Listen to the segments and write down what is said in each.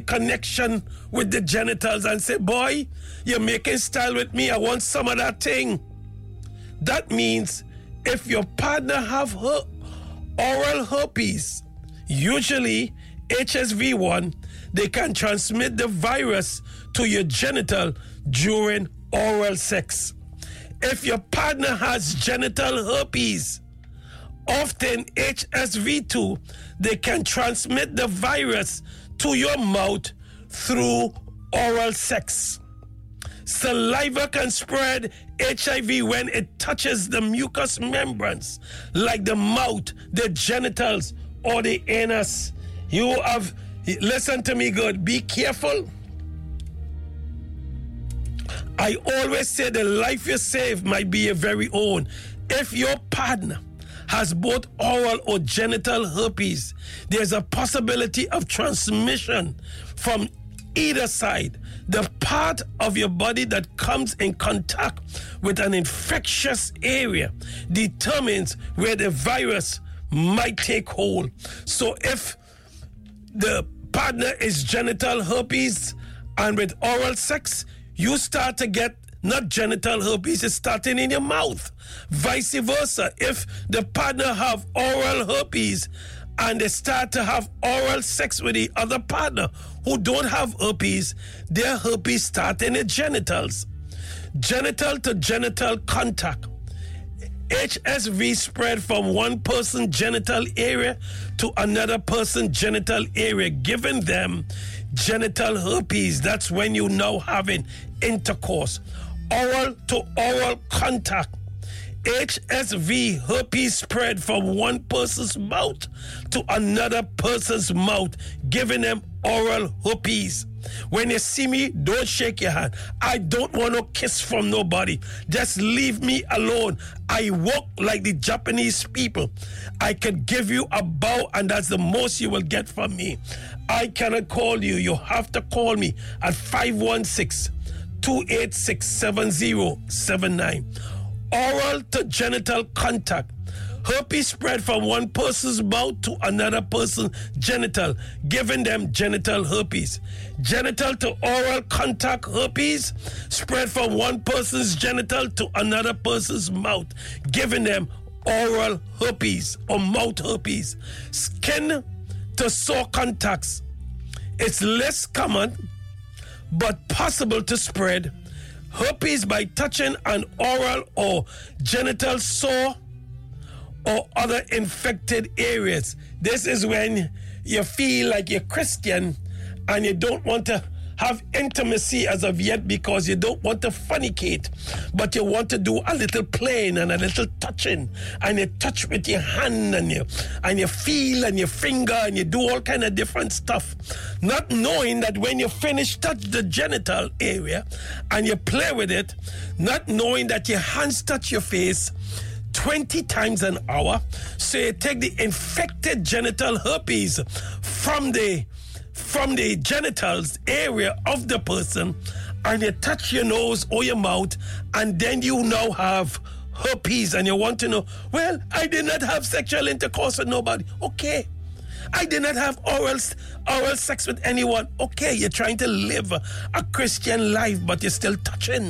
connection with the genitals and say, boy, you're making style with me. I want some of that thing. That means if your partner have oral herpes, usually HSV1, they can transmit the virus to your genital during oral sex. If your partner has genital herpes, often HSV2, they can transmit the virus to your mouth through oral sex. Saliva can spread HIV when it touches the mucous membranes, like the mouth, the genitals, or the anus. Listen to me good, be careful. I always say the life you save might be your very own. If your partner has both oral or genital herpes, there's a possibility of transmission from either side. The part of your body that comes in contact with an infectious area determines where the virus might take hold. So if the partner is genital herpes and with oral sex, you start to get not genital herpes, it's starting in your mouth. Vice versa, if the partner have oral herpes and they start to have oral sex with the other partner who don't have herpes, their herpes start in the genitals. Genital to genital contact. HSV spread from one person's genital area to another person's genital area, giving them genital herpes. That's when you now having intercourse. Oral to oral contact. HSV herpes spread from one person's mouth to another person's mouth, giving them oral herpes. When you see me, don't shake your hand. I don't want no kiss from nobody. Just leave me alone. I walk like the Japanese people. I can give you a bow, and that's the most you will get from me. I cannot call you. You have to call me at 516-286-7079. Oral to genital contact. Herpes spread from one person's mouth to another person's genital, giving them genital herpes. Genital to oral contact herpes spread from one person's genital to another person's mouth, giving them oral herpes or mouth herpes. Skin to sore contacts. It's less common but possible to spread. Herpes by touching an oral or genital sore or other infected areas. This is when you feel like you're Christian and you don't want to have intimacy as of yet because you don't want to fornicate, but you want to do a little playing and a little touching, and you touch with your hand and you feel and your finger and you do all kind of different stuff, not knowing that when you finish touch the genital area and you play with it, not knowing that your hands touch your face 20 times an hour. So you take the infected genital herpes from the genitals area of the person and you touch your nose or your mouth, and then you now have herpes and you want to know, well, I did not have sexual intercourse with nobody. Okay. I did not have oral sex with anyone. Okay, you're trying to live a Christian life, but you're still touching.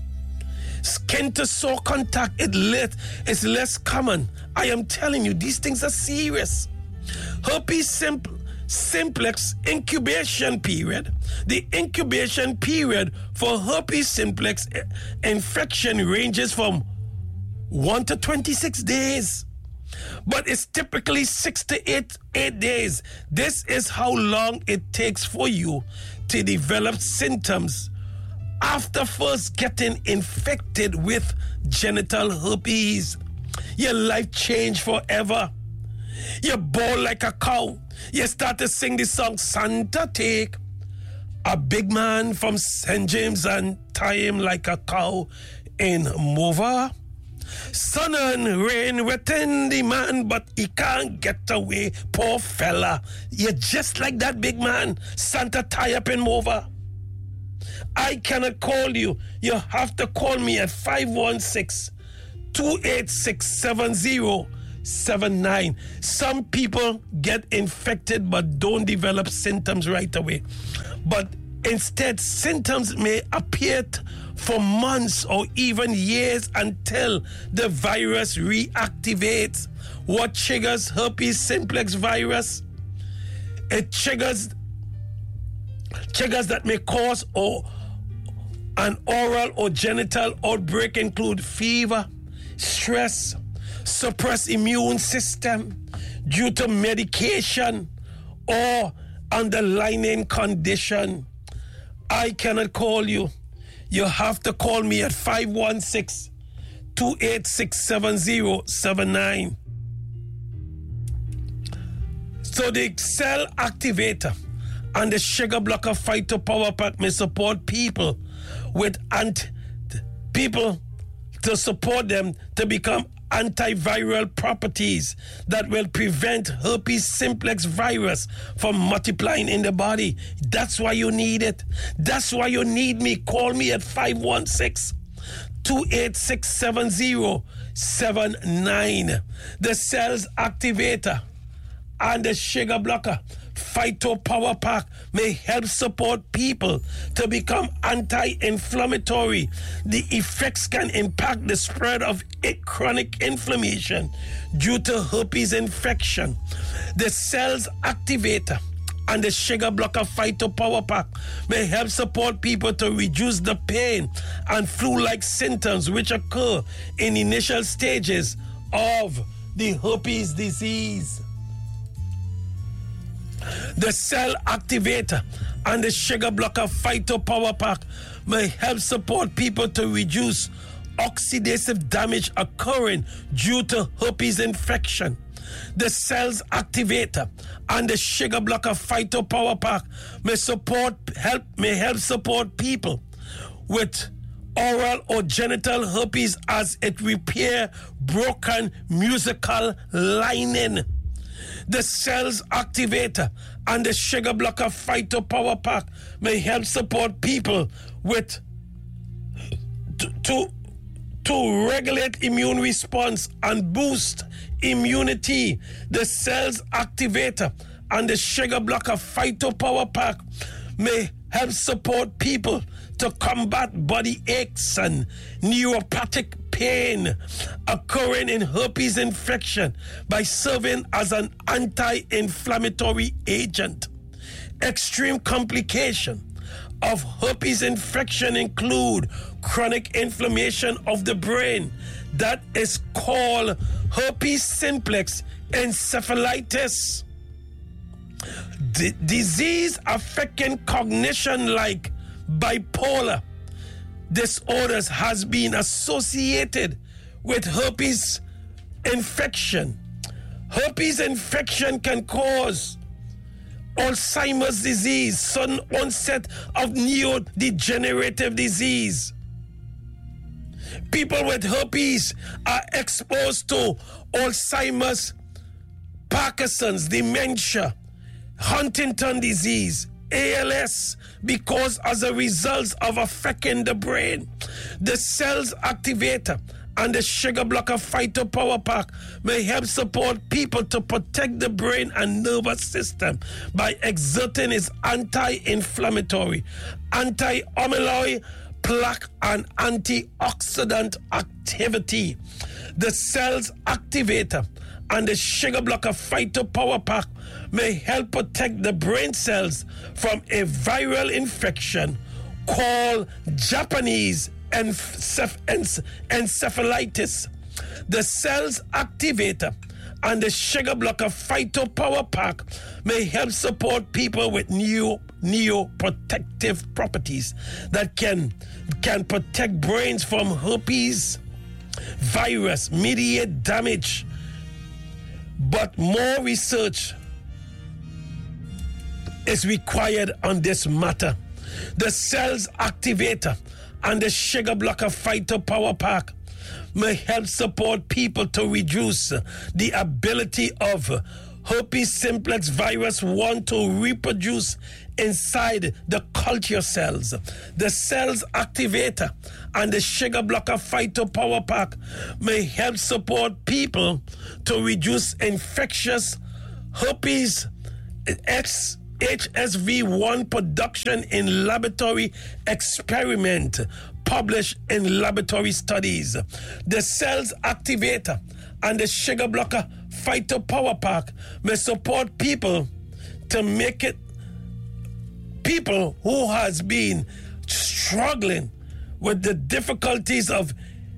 Skin to sore contact is less common. I am telling you, these things are serious. Herpes simplex incubation period. The incubation period for herpes simplex infection ranges from 1 to 26 days. But it's typically 6 to 8 days. This is how long it takes for you to develop symptoms after first getting infected with genital herpes. Your life changed forever. You bawl like a cow. You start to sing the song, Santa take a big man from St. James and tie him like a cow in mover. Sun and rain wetting the man, but he can't get away, poor fella. You're just like that big man, Santa tie up in mover. I cannot call you. You have to call me at 516-286-7079. 79. Some people get infected but don't develop symptoms right away. But instead, symptoms may appear for months or even years until the virus reactivates. What triggers herpes simplex virus? It triggers that may cause an oral or genital outbreak include fever, stress, suppressed immune system due to medication or underlying condition. I cannot call you. You have to call me at 516-286-7079. So the cell activator and the sugar blocker phytopower pack may support people to support them to become antiviral properties that will prevent herpes simplex virus from multiplying in the body. That's why you need it. That's why you need me. Call me at 516-286-7079. The cells activator and the sugar blocker phytopower pack may help support people to become anti-inflammatory. The effects can impact the spread of chronic inflammation due to herpes infection. The cells activator and the sugar blocker phytopower pack may help support people to reduce the pain and flu-like symptoms which occur in initial stages of the herpes disease. The cell activator and the sugar blocker phytopower pack may help support people to reduce oxidative damage occurring due to herpes infection. The cells activator and the sugar blocker phytopower pack may help support people with oral or genital herpes as it repair broken musical lining. The cells activator and the sugar blocker phytopower pack may help support people with to regulate immune response and boost immunity. The cells activator and the sugar blocker phytopower pack may help support people to combat body aches and neuropathic pain occurring in herpes infection by serving as an anti-inflammatory agent. Extreme complication of herpes infection include chronic inflammation of the brain that is called herpes simplex encephalitis. Disease affecting cognition like bipolar disorders has been associated with herpes infection. Herpes infection can cause Alzheimer's disease, sudden onset of neurodegenerative disease. People with herpes are exposed to Alzheimer's, Parkinson's, dementia, Huntington disease, ALS, because as a result of affecting the brain. The cells activator and the sugar blocker phytopower pack may help support people to protect the brain and nervous system by exerting its anti-inflammatory, anti-amyloid plaque and antioxidant activity. The cells activator and the sugar blocker phytopower pack may help protect the brain cells from a viral infection called Japanese encephalitis. The cells activator and the sugar blocker phytopower pack may help support people with neuroprotective properties that can protect brains from herpes virus mediate damage. But more research is required on this matter. The cells activator and the sugar blocker phytopower pack may help support people to reduce the ability of herpes simplex virus 1 to reproduce inside the culture cells. The cells activator and the sugar blocker phytopower pack may help support people to reduce infectious herpes HSV1 production in laboratory experiment published in laboratory studies. The cells activator and the sugar blocker phytopower pack may support people to make it people who has been struggling with the difficulties of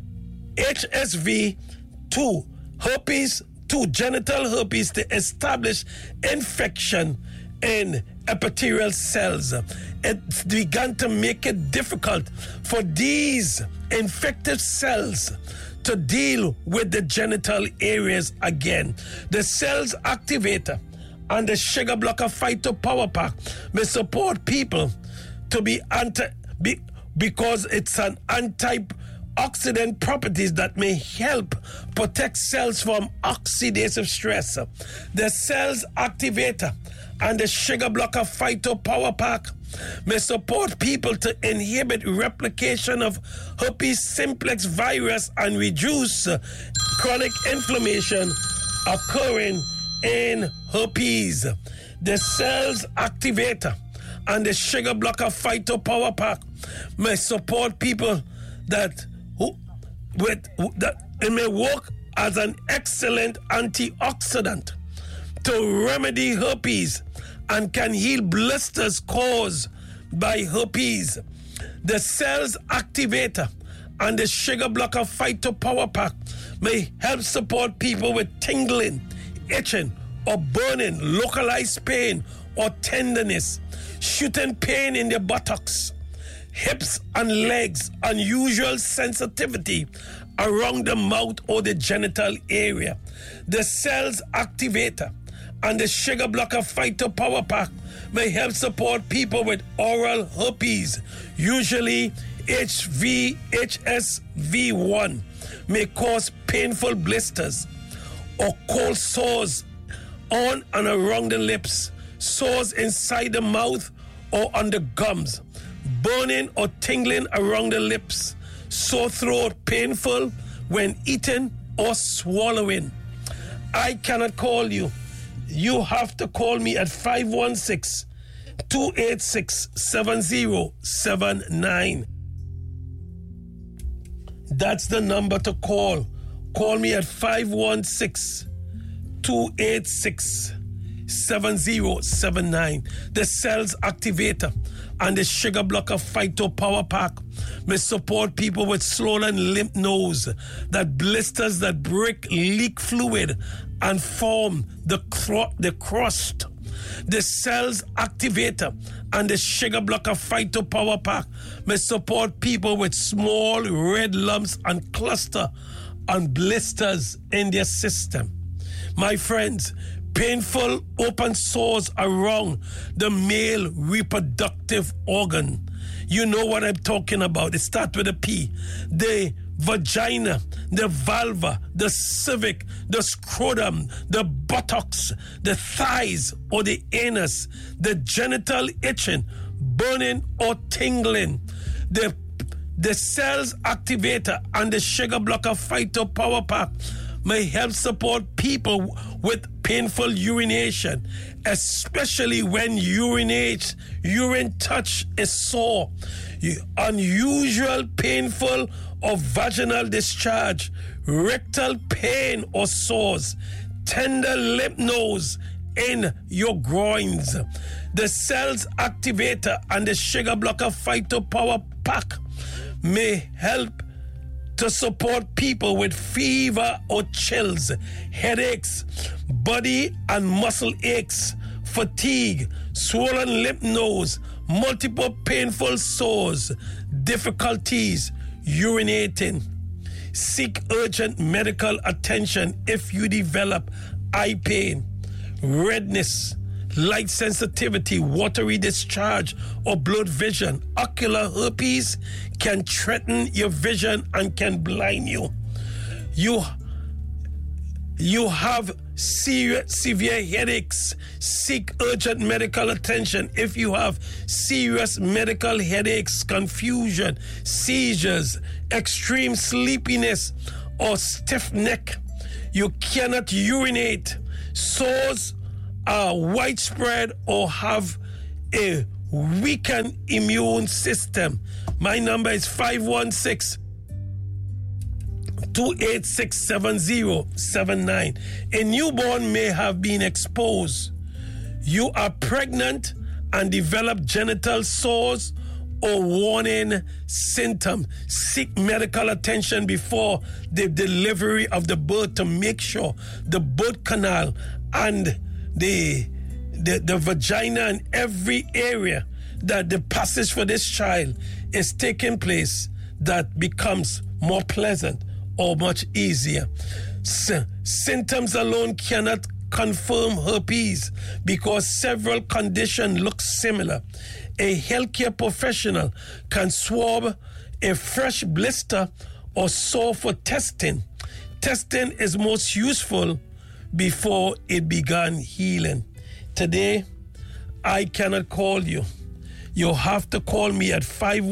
HSV2 herpes to genital herpes to establish infection in epithelial cells. It began to make it difficult for these infected cells to deal with the genital areas again. The cells activator and the sugar blocker phytopower pack may support people to because it's an antioxidant properties that may help protect cells from oxidative stress. The cells activator and the sugar blocker phytopower pack may support people to inhibit replication of herpes simplex virus and reduce chronic inflammation occurring in herpes. The cells activator and the sugar blocker phytopower pack may support people that it may work as an excellent antioxidant to remedy herpes and can heal blisters caused by herpes. The cells activator and the sugar blocker phytopower pack may help support people with tingling, itching, or burning, localized pain or tenderness, shooting pain in the buttocks, hips and legs, unusual sensitivity around the mouth or the genital area. The cells activator and the sugar blocker phytopower pack may help support people with oral herpes, usually HSV1, may cause painful blisters or cold sores on and around the lips, sores inside the mouth or on the gums, burning or tingling around the lips, sore throat, painful when eating or swallowing. I cannot call you. You have to call me at 516-286-7079. That's the number to call. Call me at 516-286-7079. The cells activator and the sugar blocker phytopower pack may support people with swollen lymph nodes, that blisters that break, leak fluid, and form the crust. The cells activator and the sugar blocker phytopower pack may support people with small red lumps and cluster and blisters in their system. My friends, painful open sores around the male reproductive organ. You know what I'm talking about. It starts with a P. The vagina, the vulva, the cervix, the scrotum, the buttocks, the thighs or the anus, the genital itching, burning or tingling. The cells activator and the sugar blocker phytopower pack may help support people with painful urination, especially when urine touch is sore, unusual, painful or vaginal discharge, rectal pain or sores, tender lymph nodes in your groins. The cells activator and the sugar blocker phytopower pack may help to support people with fever or chills, headaches, body and muscle aches, fatigue, swollen lymph nodes, multiple painful sores, difficulties urinating. Seek urgent medical attention if you develop eye pain, redness, light sensitivity, watery discharge, or blurred vision. Ocular herpes can threaten your vision and can blind you. You have severe headaches, seek urgent medical attention. If you have serious medical headaches, confusion, seizures, extreme sleepiness, or stiff neck, you cannot urinate, sores are widespread, or have a weakened immune system, my number is 516-286-7079. A newborn may have been exposed. You are pregnant and develop genital sores or warning symptoms. Seek medical attention before the delivery of the birth to make sure the birth canal and the vagina and every area that the passage for this child is taking place, that becomes more pleasant or much easier. Symptoms alone cannot confirm herpes because several conditions look similar. A healthcare professional can swab a fresh blister or sore for testing. Testing is most useful before it began healing. Today, I cannot call you. You have to call me at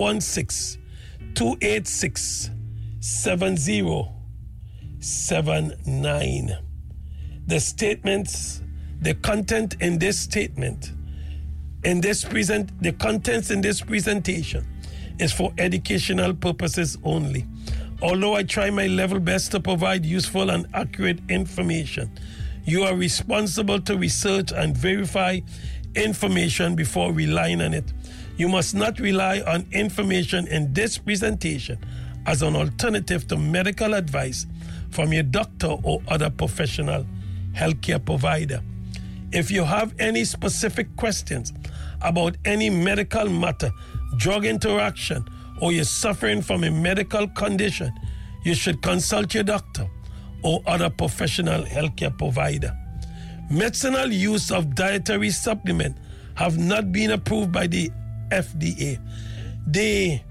516-286-7079. The statements, the content in this statement, the contents in this presentation is for educational purposes only. Although I try my level best to provide useful and accurate information, you are responsible to research and verify information before relying on it. You must not rely on information in this presentation as an alternative to medical advice from your doctor or other professional healthcare provider. If you have any specific questions about any medical matter, drug interaction, or you're suffering from a medical condition, you should consult your doctor or other professional healthcare provider. Medicinal use of dietary supplement have not been approved by the FDA. The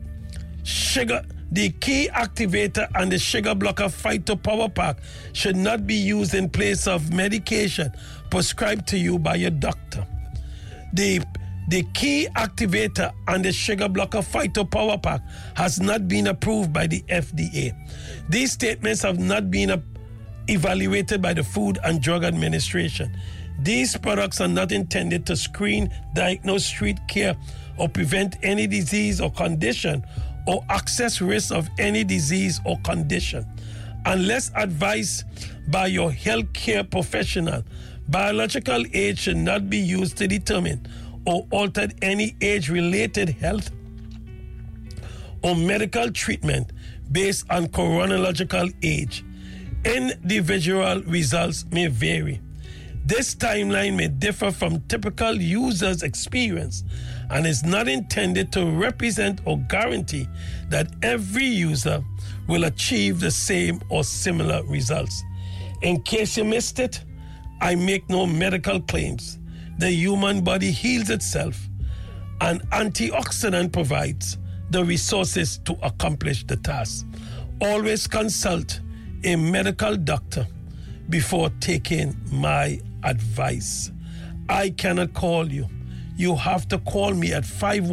key activator and the sugar blocker Phytopower Pack should not be used in place of medication prescribed to you by your doctor. The key activator and the sugar blocker Phytopower Pack has not been approved by the FDA. These statements have not been evaluated by the Food and Drug Administration. These products are not intended to screen, diagnose, treat, care, or prevent any disease or condition, or access risk of any disease or condition. Unless advised by your healthcare professional, biological age should not be used to determine or alter any age-related health or medical treatment based on chronological age. Individual results may vary. This timeline may differ from typical user's experience and is not intended to represent or guarantee that every user will achieve the same or similar results. In case you missed it, I make no medical claims. The human body heals itself, and antioxidant provides the resources to accomplish the task. Always consult a medical doctor before taking my advice. I cannot call you. You have to call me at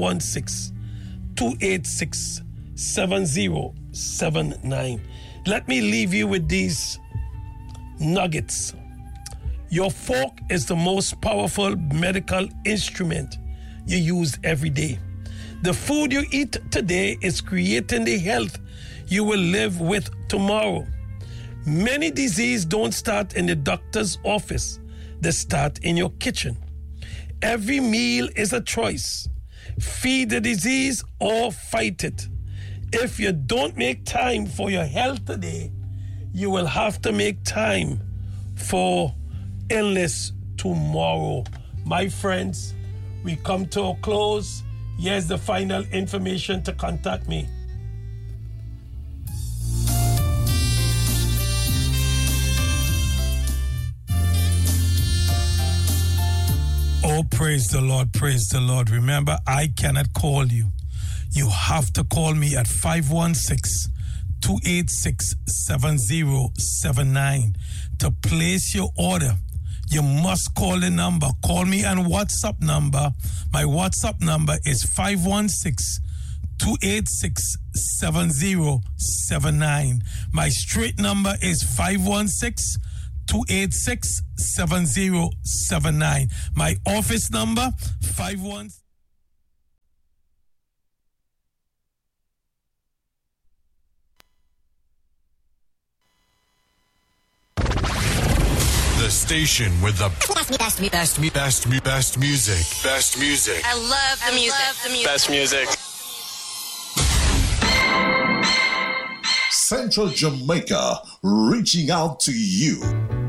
516-286-7079. Let me leave you with these nuggets. Your fork is the most powerful medical instrument you use every day. The food you eat today is creating the health you will live with tomorrow. Many diseases don't start in the doctor's office. They start in your kitchen. Every meal is a choice. Feed the disease or fight it. If you don't make time for your health today, you will have to make time for illness tomorrow. My friends, we come to a close. Here's the final information to contact me. Oh, praise the Lord, praise the Lord. Remember, I cannot call you. You have to call me at 516-286-7079. to place your order, you must call the number. Call me on WhatsApp number. My WhatsApp number is 516-286-7079. My straight number is 516-286-7079. My office number, 516. The station with the best music. Best music. I love the music. Best music. Central Jamaica, reaching out to you.